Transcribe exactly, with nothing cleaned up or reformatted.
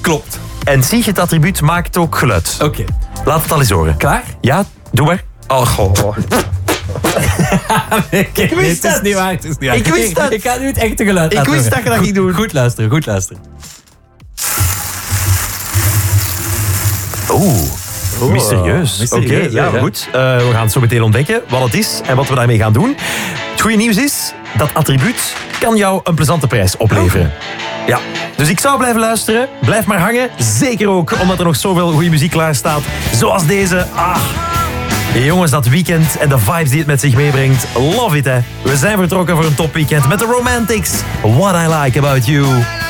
Klopt. En zie je het attribuut maakt ook geluid. Oké. Okay. Laat het al eens horen. Klaar? Ja, doe maar. Oh, goh. ik wist nee, het. Het is niet waar, het is niet waar. Ik wist dat. Ik ga nu het echte geluid ik laten wist horen. dat je dat ging doen. Goed luisteren, goed luisteren. Oeh. Mysterieus. Oké, okay, ja, ja, goed. Uh, we gaan het zo meteen ontdekken wat het is en wat we daarmee gaan doen. Het goede nieuws is, dat attribuut kan jou een plezante prijs opleveren. Oh. Ja, dus ik zou blijven luisteren. Blijf maar hangen. Zeker ook omdat er nog zoveel goede muziek klaar staat. Zoals deze. Ah. Jongens, dat weekend en de vibes die het met zich meebrengt. Love it, hè. We zijn vertrokken voor een topweekend met de Romantics. What I Like About You.